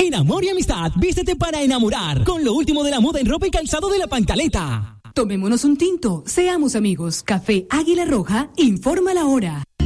En Amor y Amistad, vístete para enamorar con lo último de la moda en ropa y calzado de La Pancaleta. Tomémonos un tinto, seamos amigos. Café Águila Roja informa la hora.